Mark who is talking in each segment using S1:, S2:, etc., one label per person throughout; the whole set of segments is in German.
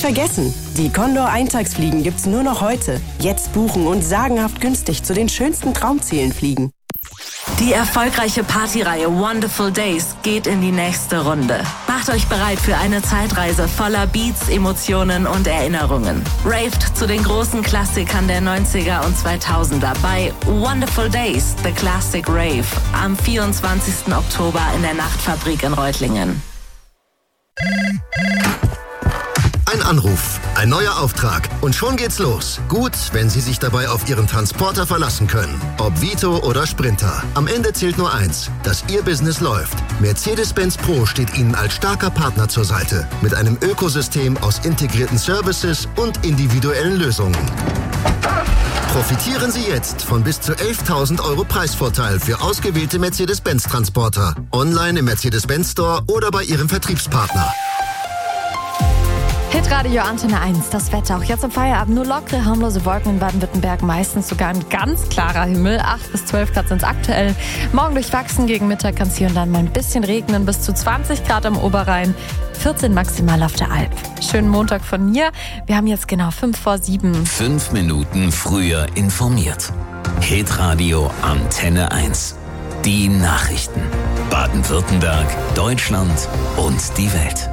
S1: vergessen, die Condor Eintagsfliegen gibt's nur noch heute. Jetzt buchen und sagenhaft günstig zu den schönsten Traumzielen fliegen.
S2: Die erfolgreiche Partyreihe Wonderful Days geht in die nächste Runde. Macht euch bereit für eine Zeitreise voller Beats, Emotionen und Erinnerungen. Raved zu den großen Klassikern der 90er und 2000er bei Wonderful Days, The Classic Rave, am 24. Oktober in der Nachtfabrik in Reutlingen.
S3: Ein Anruf, ein neuer Auftrag und schon geht's los. Gut, wenn Sie sich dabei auf Ihren Transporter verlassen können. Ob Vito oder Sprinter. Am Ende zählt nur eins, dass Ihr Business läuft. Mercedes-Benz Pro steht Ihnen als starker Partner zur Seite. Mit einem Ökosystem aus integrierten Services und individuellen Lösungen. Profitieren Sie jetzt von bis zu 11.000 € Preisvorteil für ausgewählte Mercedes-Benz-Transporter. Online im Mercedes-Benz Store oder bei Ihrem Vertriebspartner.
S4: Hitradio Antenne 1, das Wetter. Auch jetzt am Feierabend nur lockere, harmlose Wolken in Baden-Württemberg. Meistens sogar ein ganz klarer Himmel. 8 bis 12 Grad sind es aktuell. Morgen durchwachsen, gegen Mittag kann es hier und dann mal ein bisschen regnen. Bis zu 20 Grad am Oberrhein, 14 maximal auf der Alp. Schönen Montag von mir. Wir haben jetzt genau 5:07.
S5: 5 Minuten früher informiert. Hitradio Antenne 1. Die Nachrichten. Baden-Württemberg, Deutschland und die Welt.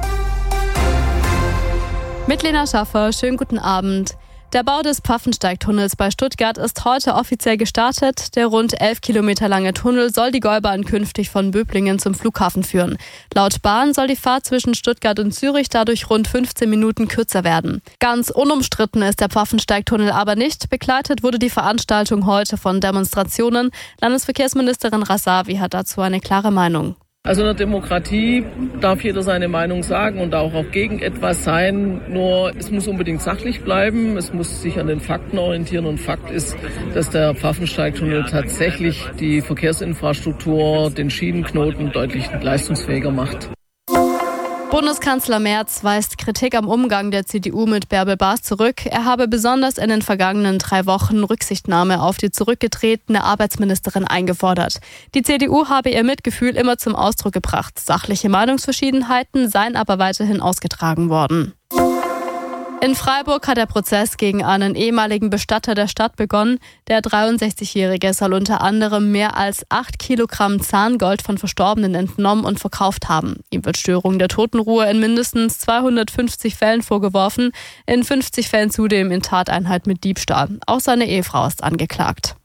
S6: Mit Lena Schaffer, schönen guten Abend. Der Bau des Pfaffensteig-Tunnels bei Stuttgart ist heute offiziell gestartet. Der rund 11 Kilometer lange Tunnel soll die Gäubahn künftig von Böblingen zum Flughafen führen. Laut Bahn soll die Fahrt zwischen Stuttgart und Zürich dadurch rund 15 Minuten kürzer werden. Ganz unumstritten ist der Pfaffensteig-Tunnel aber nicht. Begleitet wurde die Veranstaltung heute von Demonstrationen. Landesverkehrsministerin Rasavi hat dazu eine klare Meinung.
S7: Also in der Demokratie darf jeder seine Meinung sagen und auch gegen etwas sein. Nur es muss unbedingt sachlich bleiben. Es muss sich an den Fakten orientieren. Und Fakt ist, dass der Pfaffensteig-Tunnel tatsächlich die Verkehrsinfrastruktur, den Schienenknoten deutlich leistungsfähiger macht.
S6: Bundeskanzler Merz weist Kritik am Umgang der CDU mit Bärbel Baas zurück. Er habe besonders in den vergangenen 3 Wochen Rücksichtnahme auf die zurückgetretene Arbeitsministerin eingefordert. Die CDU habe ihr Mitgefühl immer zum Ausdruck gebracht. Sachliche Meinungsverschiedenheiten seien aber weiterhin ausgetragen worden. In Freiburg hat der Prozess gegen einen ehemaligen Bestatter der Stadt begonnen. Der 63-Jährige soll unter anderem mehr als 8 Kilogramm Zahngold von Verstorbenen entnommen und verkauft haben. Ihm wird Störung der Totenruhe in mindestens 250 Fällen vorgeworfen, in 50 Fällen zudem in Tateinheit mit Diebstahl. Auch seine Ehefrau ist angeklagt.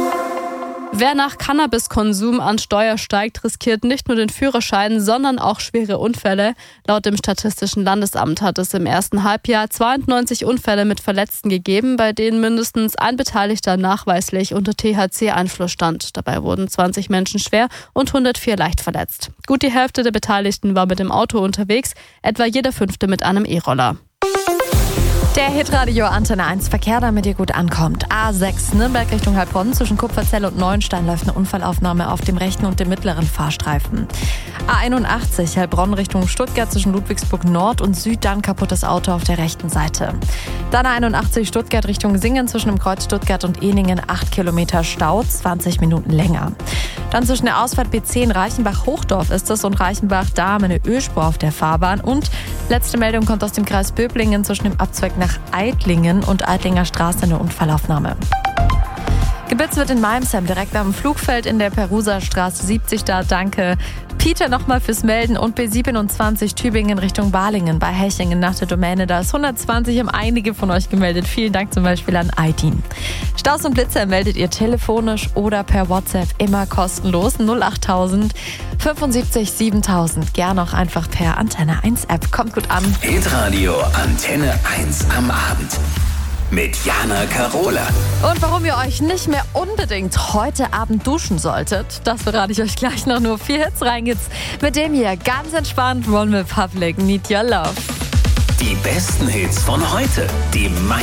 S6: Wer nach Cannabiskonsum an Steuer steigt, riskiert nicht nur den Führerschein, sondern auch schwere Unfälle. Laut dem Statistischen Landesamt hat es im ersten Halbjahr 92 Unfälle mit Verletzten gegeben, bei denen mindestens ein Beteiligter nachweislich unter THC-Einfluss stand. Dabei wurden 20 Menschen schwer und 104 leicht verletzt. Gut die Hälfte der Beteiligten war mit dem Auto unterwegs, etwa jeder 5. mit einem E-Roller.
S4: Der Hitradio Antenne 1 Verkehr, damit ihr gut ankommt. A6 Nürnberg Richtung Heilbronn zwischen Kupferzell und Neuenstein läuft eine Unfallaufnahme auf dem rechten und dem mittleren Fahrstreifen. A81 Heilbronn Richtung Stuttgart zwischen Ludwigsburg Nord und Süd, dann kaputtes Auto auf der rechten Seite. Dann A81 Stuttgart Richtung Singen zwischen dem Kreuz Stuttgart und Ehningen 8 Kilometer Stau, 20 Minuten länger. Dann zwischen der Ausfahrt B10 Reichenbach-Hochdorf ist es und Reichenbach, da haben wir eine Ölspur auf der Fahrbahn. Und letzte Meldung kommt aus dem Kreis Böblingen zwischen dem Abzweig nach Eidlingen und Eidlinger Straße eine Unfallaufnahme. Gebitzt wird in Malmsheim, direkt am Flugfeld in der Perusa-Straße 70 da. Danke Peter nochmal fürs Melden. Und B27 Tübingen Richtung Balingen bei Hechingen nach der Domäne. Da ist 120, haben einige von euch gemeldet. Vielen Dank zum Beispiel an Aidin. Staus und Blitzer meldet ihr telefonisch oder per WhatsApp immer kostenlos 08000 75 7000. Gern auch einfach per Antenne 1 App. Kommt gut an.
S5: Hitradio Antenne 1 am Abend. Mit Jana Karola.
S4: Und warum ihr euch nicht mehr unbedingt heute Abend duschen solltet, das verrate ich euch gleich noch. Nur 4 Hits rein geht's. Mit dem hier ganz entspannt One Republic, Need Your Love.
S5: Die besten Hits von heute. Die